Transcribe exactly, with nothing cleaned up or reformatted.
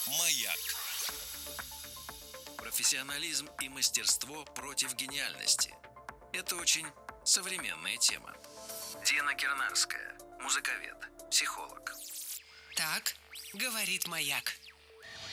Маяк. Профессионализм и мастерство против гениальности. Это очень современная тема. Дина Кирнарская, музыковед, психолог. Так, говорит Маяк.